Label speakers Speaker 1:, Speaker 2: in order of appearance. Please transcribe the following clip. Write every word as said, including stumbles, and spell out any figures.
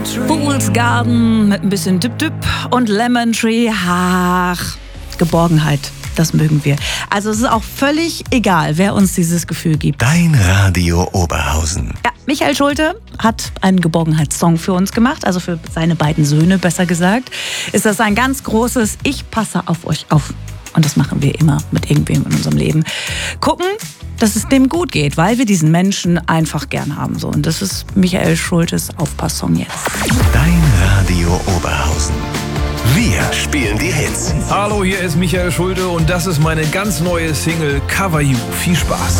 Speaker 1: Fool's Garden mit ein bisschen Dip-Dip und Lemon Tree. Ach, Geborgenheit, das mögen wir. Also es ist auch völlig egal, wer uns dieses Gefühl gibt.
Speaker 2: Dein Radio Oberhausen.
Speaker 1: Ja, Michael Schulte hat einen Geborgenheitssong für uns gemacht, also für seine beiden Söhne besser gesagt. Ist das ein ganz großes Ich passe auf euch auf. Und das machen wir immer mit irgendwem in unserem Leben. Gucken, dass es dem gut geht, weil wir diesen Menschen einfach gern haben. So. Und das ist Michael Schultes Aufpasssong jetzt.
Speaker 2: Dein Radio Oberhausen. Wir spielen die Hits.
Speaker 3: Hallo, hier ist Michael Schulte und das ist meine ganz neue Single Cover You. Viel Spaß.